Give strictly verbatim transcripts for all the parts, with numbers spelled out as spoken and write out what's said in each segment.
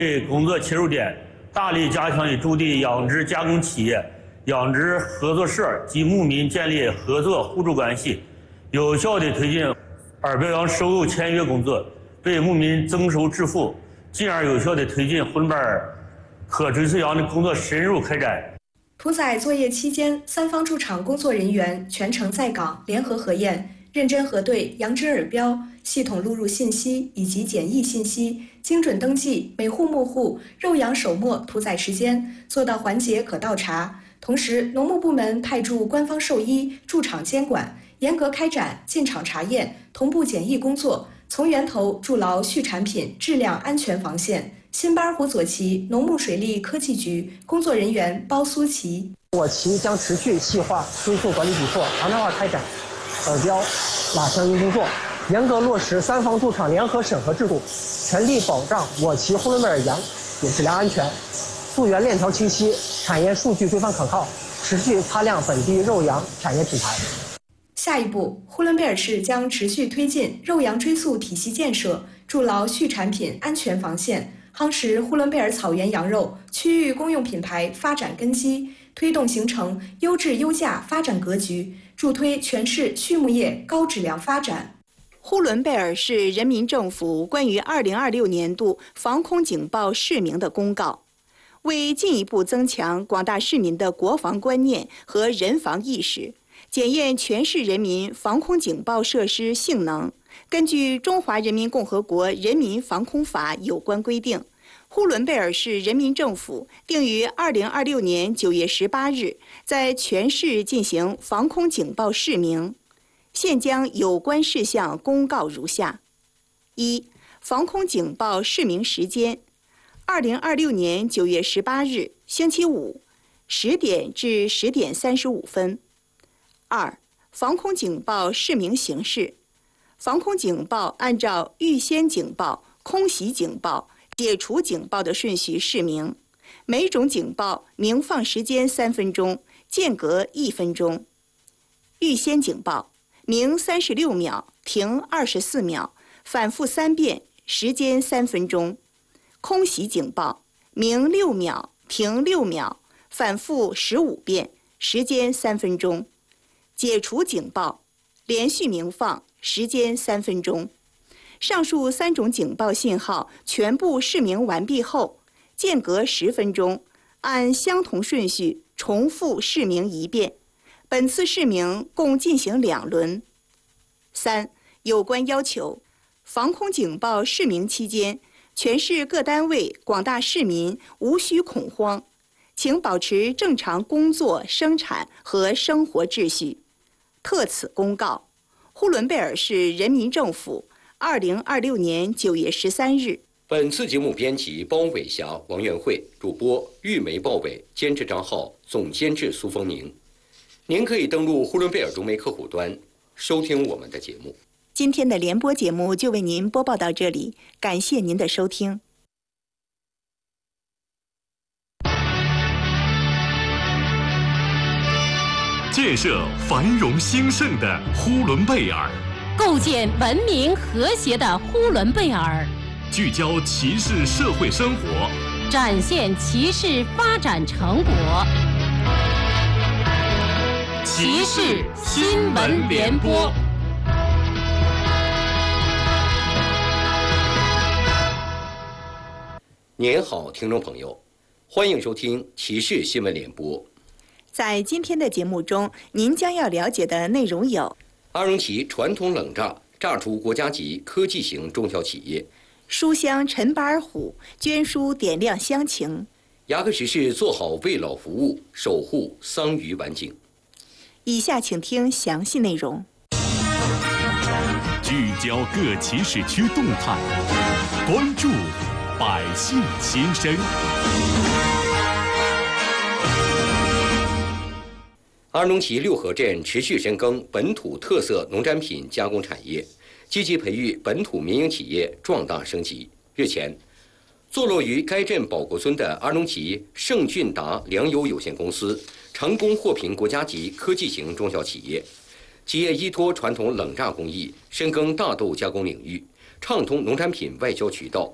对工作切入点，大力加强与驻地养殖加工企业、养殖合作社及牧民建立合作互助关系，有效地推进饵标羊收购签约工作，为牧民增收致富，进而有效地推进呼伦贝尔可追溯羊的工作深入开展。 屠宰作业期间，三方驻场工作人员全程在岗，联合核验，认真核对羊只饵标、系统录入信息以及检疫信息，精准登记每户牧户肉羊首末屠宰时间，做到环节可倒查。同时，农牧部门派驻官方兽医驻场监管，严格开展进场查验、同步检疫工作，从源头筑牢畜产品质量安全防线。新巴尔虎左旗农牧水利科技局工作人员包苏琪， 我旗将持续细化追溯管理举措，常态化开展饵标靶相应工作，严格落实三方驻场联合审核制度，全力保障我旗呼伦贝尔羊有质量安全，溯源链条清晰，产业数据规范可靠，持续擦亮本地肉羊产业品牌。 下一步，呼伦贝尔市将持续推进肉羊追溯体系建设，筑牢畜产品安全防线，夯实呼伦贝尔草原羊肉区域公用品牌发展根基，推动形成优质优价发展格局，助推全市畜牧业高质量发展。 呼伦贝尔市人民政府关于二零二六年度防空警报示明的公告，为进一步增强广大市民的国防观念和人防意识，检验全市人民防空警报设施性能，根据《中华人民共和国人民防空法》有关规定，呼伦贝尔市人民政府定于二零二六年九月十八日在全市进行防空警报示明。现将有关事项公告如下：一、防空警报示明时间：二零二六年九月十八日星期五十点至十点三十五分。二、防空警报示明形式：防空警报按照预先警报、空袭警报、解除警报的顺序示明，每种警报鸣放时间三分钟，间隔一分钟。预先警报鸣三十六秒，停二十四秒，反复三遍，时间三分钟。空袭警报鸣六秒，停六秒，反复十五遍，时间三分钟。解除警报连续鸣放，时间三分钟。上述三种警报信号全部示明完毕后，间隔十分钟，按相同顺序重复示明一遍。本次示明共进行两轮。三、有关要求：防空警报示明期间，全市各单位、广大市民无需恐慌，请保持正常工作、生产和生活秩序。特此公告。呼伦贝尔市人民政府，二零二六年九月十三日。 本次节目编辑包伟霞、王元慧，主播玉梅、鲍伟，监制张浩，总监制苏峰宁。您可以登录呼伦贝尔中媒客户端收听我们的节目。 今天的联播节目就为您播报到这里，感谢您的收听。 建设繁荣兴盛的呼伦贝尔， 构建文明和谐的呼伦贝尔， 聚焦骑士社会生活， 展现骑士发展成果。骑士新闻联播。 您好，听众朋友，欢迎收听骑士新闻联播。 在今天的节目中，您将要了解的内容有： 阿荣旗传统冷榨榨出国家级科技型中小企业； 书香陈巴尔虎捐书点亮乡情； 牙科实事做好为老服务，守护桑榆晚景。 以下请听详细内容。 聚焦各骑士区动态，关注百姓心声。 阿荣旗六合镇持续深耕本土特色农产品加工产业，积极培育本土民营企业壮大升级。日前，坐落于该镇保国村的阿荣旗盛俊达粮油有限公司成功获评国家级科技型中小企业。企业依托传统冷榨工艺，深耕大豆加工领域，畅通农产品外销渠道，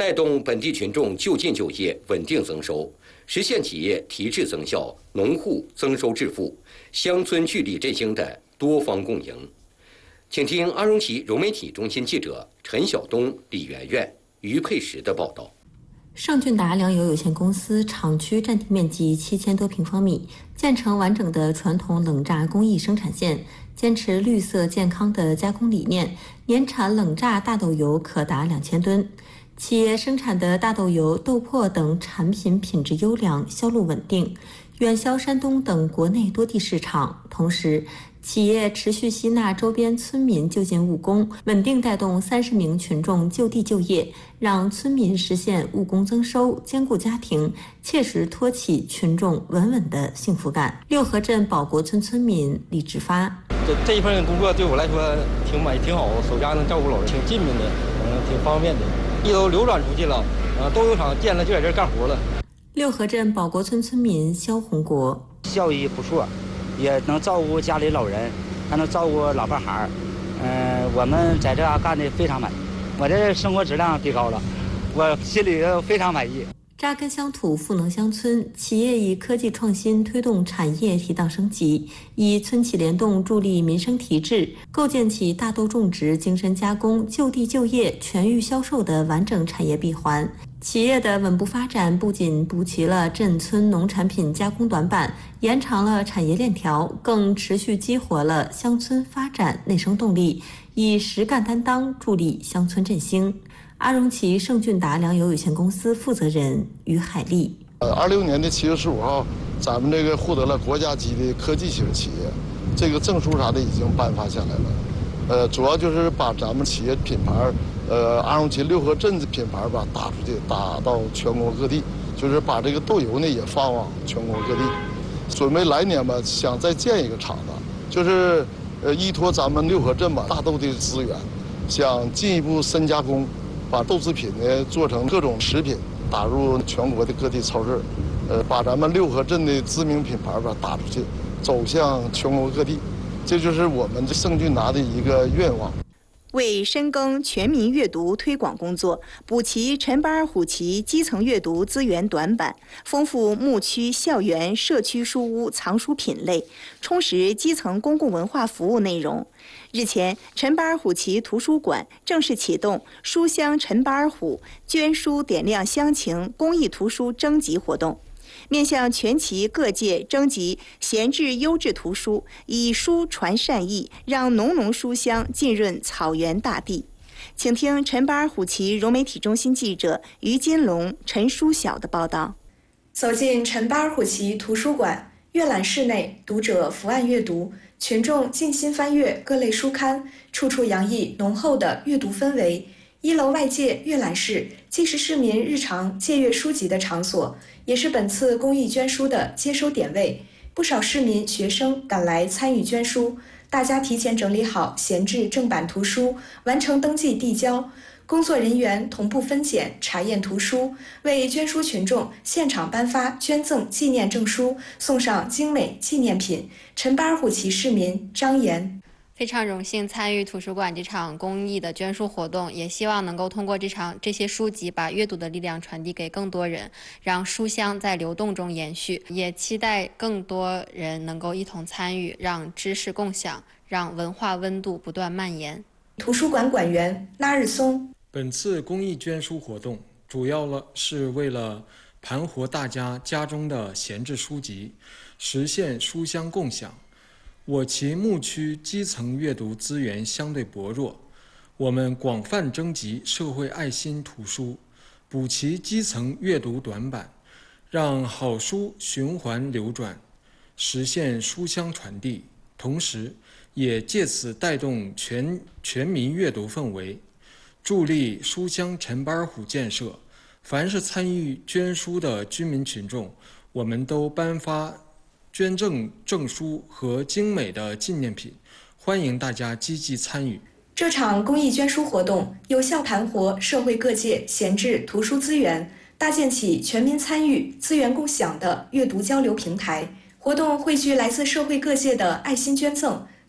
带动本地群众就近就业，稳定增收，实现企业提质增效、农户增收致富、乡村聚力振兴的多方共赢。请听阿荣旗融媒体中心记者陈晓东、李媛媛、于佩石的报道。 盛俊达粮油有限公司厂区占地面积七千多平方米，建成完整的传统冷榨工艺生产线，坚持绿色健康的加工理念，年产冷榨大豆油可达两千吨。企业生产的大豆油、豆粕等产品品质优良，销路稳定，远销山东等国内多地市场。同时，企业持续吸纳周边村民就近务工，稳定带动三十名群众就地就业，让村民实现务工增收，兼顾家庭，切实托起群众稳稳的幸福感。六合镇保国村村民李志发： 这这一份工作对我来说挺满意，挺好，手家能照顾老人，挺近民的，嗯，挺方便的。地都流转出去了，呃，豆油厂建了，就在这儿干活了。 六合镇保国村村民肖红国： 效益不错，也能照顾家里老人，还能照顾老婆孩儿。嗯、呃，我们在这干的非常满意，我这生活质量提高了，我心里非常满意。 扎根乡土赋能乡村，企业以科技创新推动产业提档升级，以村企联动助力民生提质，构建起大豆种植、精深加工、就地就业、全域销售的完整产业闭环。企业的稳步发展不仅补齐了镇村农产品加工短板，延长了产业链条，更持续激活了乡村发展内生动力，以实干担当助力乡村振兴。阿荣旗盛俊达粮油有限公司负责人于海丽： 呃，二六年的七月十五号，咱们这个获得了国家级的科技型企业，这个证书啥的已经颁发下来了。呃，主要就是把咱们企业品牌，呃，阿荣旗六合镇的品牌吧打出去，打到全国各地，就是把这个豆油呢也发往全国各地。准备来年吧，想再建一个厂子，就是呃依托咱们六合镇吧大豆的资源，想进一步深加工。把豆制品呢做成各种食品，打入全国的各地超市，呃，把咱们六合镇的知名品牌吧打出去，走向全国各地，这就是我们这盛俊达的一个愿望。 为深耕全民阅读推广工作，补齐陈巴尔虎旗基层阅读资源短板，丰富牧区、校园、社区书屋藏书品类，充实基层公共文化服务内容。日前，陈巴尔虎旗图书馆正式启动“书香陈巴尔虎”捐书点亮乡情公益图书征集活动，面向全旗各界征集闲置优质图书，以书传善意，让浓浓书香浸润草原大地。请听陈巴尔虎旗融媒体中心记者于金龙、陈书晓的报道。 走进陈巴尔虎旗图书馆，阅览室内，读者伏案阅读，群众静心翻阅各类书刊，处处洋溢浓厚的阅读氛围。一楼外界阅览室既是市民日常借阅书籍的场所，也是本次公益捐书的接收点位。不少市民、学生赶来参与捐书，大家提前整理好闲置正版图书，完成登记递交。工作人员同步分拣、查验图书，为捐书群众现场颁发捐赠纪念证书，送上精美纪念品。陈巴尔虎旗市民张岩： 非常荣幸参与图书馆这场公益的捐书活动，也希望能够通过这场这些书籍，把阅读的力量传递给更多人，让书香在流动中延续。也期待更多人能够一同参与，让知识共享，让文化温度不断蔓延。 图书馆馆员拉日松： 本次公益捐书活动主要了是为了盘活大家家中的闲置书籍，实现书香共享。我旗牧区基层阅读资源相对薄弱，我们广泛征集社会爱心图书，补齐基层阅读短板，让好书循环流转，实现书香传递，同时也借此带动全全民阅读氛围，助力书香陈巴尔虎建设。凡是参与捐书的居民群众，我们都颁发捐赠证书和精美的纪念品，欢迎大家积极参与。 这场公益捐书活动有效盘活社会各界闲置图书资源，搭建起全民参与、资源共享的阅读交流平台。活动汇聚来自社会各界的爱心捐赠，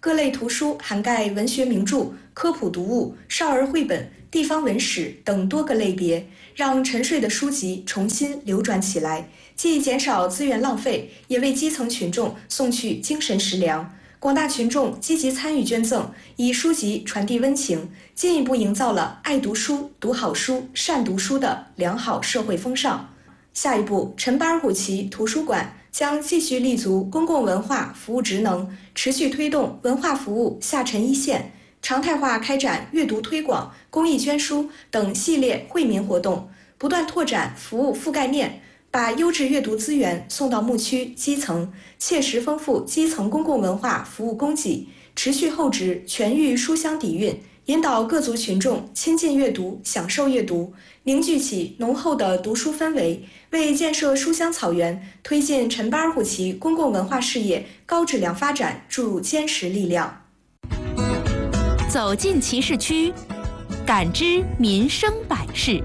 各类图书涵盖文学名著、科普读物、少儿绘本、地方文史等多个类别，让沉睡的书籍重新流转起来，既减少资源浪费，也为基层群众送去精神食粮。广大群众积极参与捐赠，以书籍传递温情，进一步营造了爱读书、读好书、善读书的良好社会风尚。下一步，陈巴尔虎旗图书馆将继续立足公共文化服务职能，持续推动文化服务下沉一线，常态化开展阅读推广、公益捐书等系列惠民活动，不断拓展服务覆盖面，把优质阅读资源送到牧区基层，切实丰富基层公共文化服务供给，持续厚植全域书香底蕴，引导各族群众亲近阅读、享受阅读，凝聚起浓厚的读书氛围，为建设书香草原、推进陈巴尔虎旗公共文化事业高质量发展注入坚实力量。 走进旗市区，感知民生百事。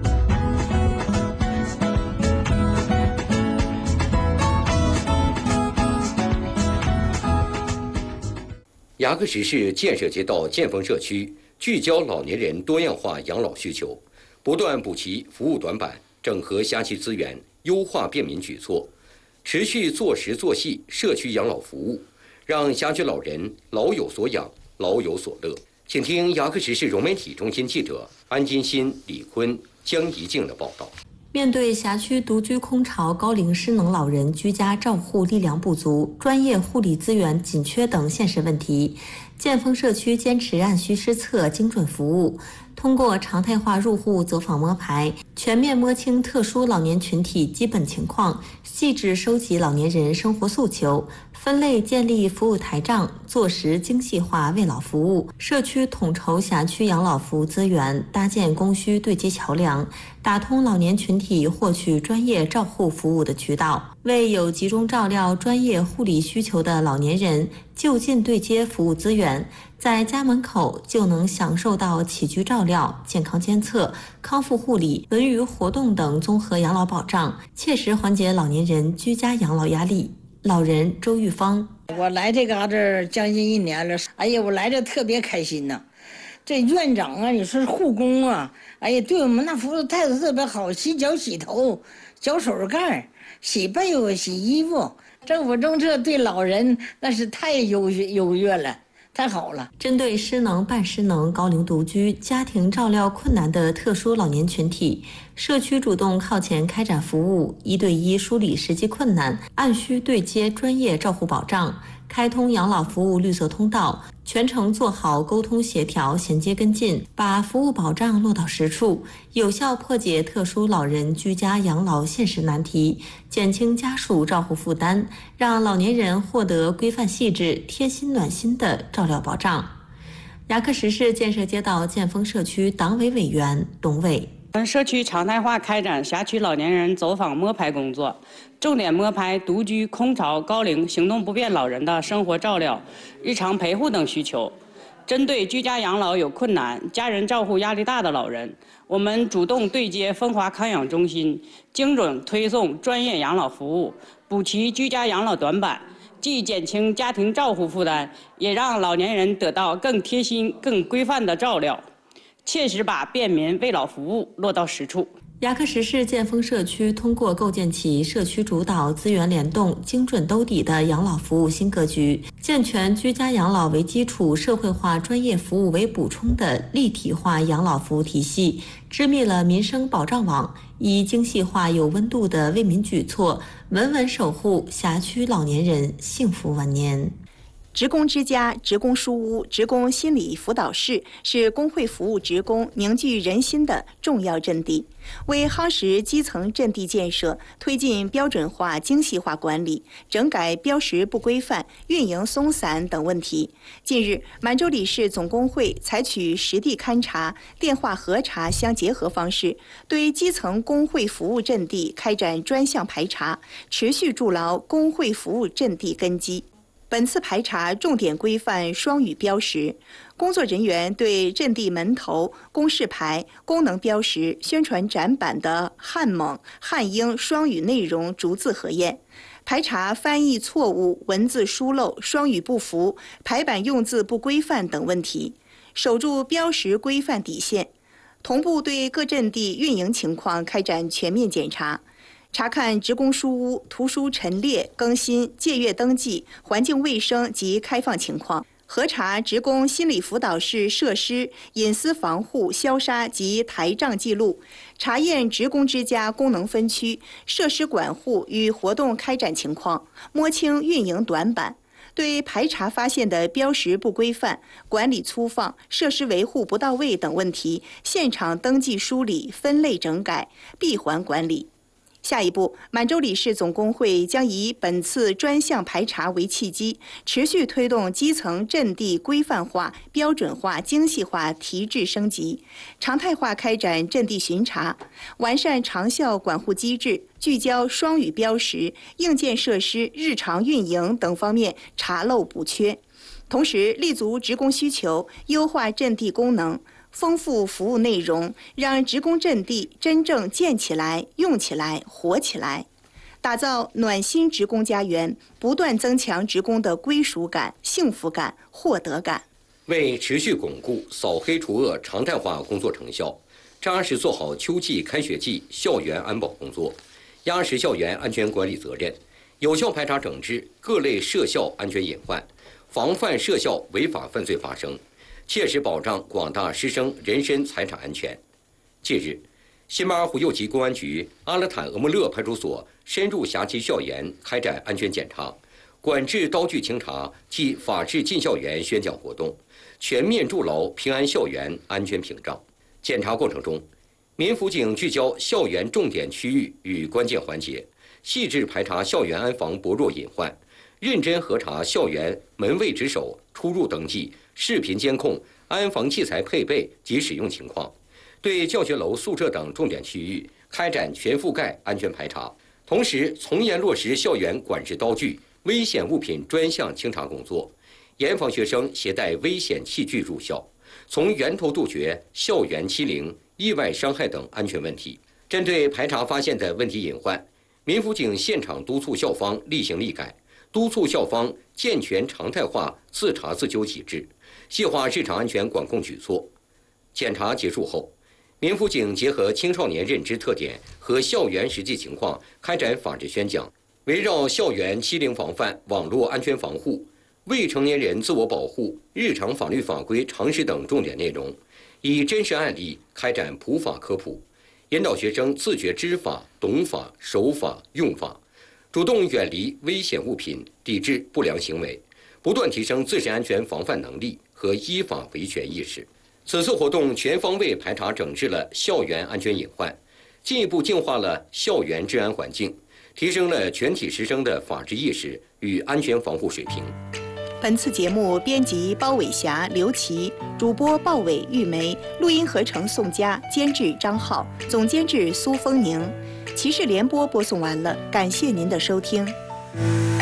牙克石市建设街道建丰社区聚焦老年人多样化养老需求，不断补齐服务短板，整合辖区资源，优化便民举措，持续做实做细社区养老服务，让辖区老人老有所养，老有所乐。请听牙克石市融媒体中心记者安金新、李坤、江怡静的报道。 面对辖区独居空巢高龄失能老人居家照护力量不足、专业护理资源紧缺等现实问题，建丰社区坚持按需施策、精准服务，通过常态化入户走访摸排，全面摸清特殊老年群体基本情况，细致收集老年人生活诉求，分类建立服务台账，做实精细化为老服务。社区统筹辖区养老服务资源，搭建供需对接桥梁，打通老年群体获取专业照护服务的渠道，为有集中照料专业护理需求的老年人就近对接服务资源，在家门口就能享受到起居照料、健康监测、康复护理、文娱活动等综合养老保障，切实缓解老年人居家养老压力。老人周玉芳： 我来这嘎达将近一年了，哎呀，我来这特别开心呐。这院长啊，你说护工啊，哎呀，对我们那服务态度特别好，洗脚、洗头、脚手盖、洗被子、洗衣服。政府政策对老人那是太优优越了。太好了！ 针对失能、半失能、高龄独居、家庭照料困难的特殊老年群体，社区主动靠前开展服务，一对一梳理实际困难，按需对接专业照护保障，开通养老服务绿色通道，全程做好沟通协调、衔接跟进，把服务保障落到实处，有效破解特殊老人居家养老现实难题，减轻家属照护负担，让老年人获得规范细致、贴心暖心的照料保障。牙克石市建设街道建丰社区党委委员董伟： 社区常态化开展辖区老年人走访摸排工作，重点摸排独居、空巢、高龄、行动不便老人的生活照料、日常陪护等需求。针对居家养老有困难、家人照护压力大的老人，我们主动对接风华康养中心，精准推送专业养老服务，补齐居家养老短板，既减轻家庭照护负担，也让老年人得到更贴心、更规范的照料，切实把便民为老服务落到实处。 牙克石市建丰社区通过构建起社区主导、资源联动、精准兜底的养老服务新格局，健全居家养老为基础、社会化专业服务为补充的立体化养老服务体系，织密了民生保障网，以精细化有温度的为民举措，稳稳守护辖区老年人幸福晚年。 职工之家、职工书屋、职工心理辅导室是工会服务职工凝聚人心的重要阵地，为夯实基层阵地建设，推进标准化、精细化管理，整改标识不规范、运营松散等问题。近日，满洲里市总工会采取实地勘察、电话核查相结合方式，对基层工会服务阵地开展专项排查，持续筑牢工会服务阵地根基。本次排查重点规范双语标识，工作人员对阵地门头、公示牌、功能标识、宣传展板的汉蒙、汉英双语内容逐字核验。 排查翻译错误、文字疏漏、双语不符、排版用字不规范等问题，守住标识规范底线，同步对各阵地运营情况开展全面检查，查看职工书屋、图书陈列、更新、借阅登记、环境卫生及开放情况。核查职工心理辅导室设施隐私防护、消杀及台账记录，查验职工之家功能分区、设施管护与活动开展情况，摸清运营短板。对排查发现的标识不规范、管理粗放、设施维护不到位等问题，现场登记梳理、分类整改，闭环管理。下一步，满洲里市总工会将以本次专项排查为契机，持续推动基层阵地规范化、标准化、精细化提质升级，常态化开展阵地巡查，完善长效管护机制，聚焦双语标识、硬件设施、日常运营等方面查漏补缺，同时立足职工需求，优化阵地功能，丰富服务内容，让职工阵地真正建起来、用起来、活起来，打造暖心职工家园，不断增强职工的归属感、幸福感、获得感。 为持续巩固扫黑除恶常态化工作成效，扎实做好秋季开学季校园安保工作，压实校园安全管理责任，有效排查整治各类涉校安全隐患，防范涉校违法犯罪发生，切实保障广大师生人身财产安全。近日，新巴尔虎右旗公安局阿勒坦额木勒派出所深入辖区校园开展安全检查，管制刀具清查暨法治进校园宣讲活动，全面筑牢平安校园安全屏障。检查过程中，民辅警聚焦校园重点区域与关键环节，细致排查校园安防薄弱隐患，认真核查校园门卫值守、出入登记、视频监控、安防器材配备及使用情况，对教学楼、宿舍等重点区域开展全覆盖安全排查，同时从严落实校园管制刀具、危险物品专项清查工作，严防学生携带危险器具入校，从源头杜绝校园欺凌、意外伤害等安全问题。针对排查发现的问题隐患，民辅警现场督促校方立行立改，督促校方健全常态化自查自纠机制，细化日常安全管控举措。检查结束后，民辅警结合青少年认知特点和校园实际情况，开展法治宣讲，围绕校园欺凌防范、网络安全防护、未成年人自我保护、日常法律法规常识等重点内容，以真实案例开展普法科普，引导学生自觉知法、懂法、守法、用法，主动远离危险物品，抵制不良行为，不断提升自身安全防范能力和依法维权意识。此次活动全方位排查整治了校园安全隐患，进一步净化了校园治安环境，提升了全体师生的法治意识与安全防护水平。 本次节目编辑包伟霞、刘琦，主播鲍伟、玉梅，录音合成宋佳，监制张浩，总监制苏丰宁。骑士联播播送完了，感谢您的收听。